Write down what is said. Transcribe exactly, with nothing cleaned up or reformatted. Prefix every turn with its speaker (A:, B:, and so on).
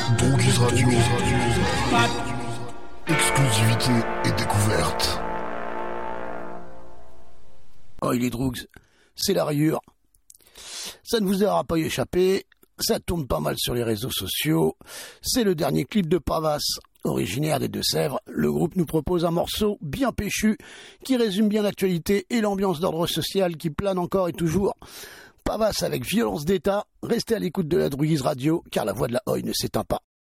A: Droguise Radio. Exclusivité et découverte.
B: Oh, il est Drogues, c'est la rayure. Ça ne vous aura pas échappé, ça tourne pas mal sur les réseaux sociaux. C'est le dernier clip de Pavas, originaire des Deux-Sèvres. Le groupe nous propose un morceau bien péchu qui résume bien l'actualité et l'ambiance d'ordre social qui plane encore et toujours. Pavas avec Violence d'État, restez à l'écoute de la Droguise Radio car la voix de la Hoye ne s'éteint pas.